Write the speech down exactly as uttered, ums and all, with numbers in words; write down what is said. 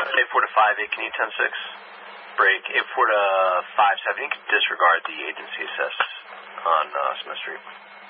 eight four to five eight, can you ten six? Break eight four to five seven, you can disregard the agency assist on uh, Smith Street.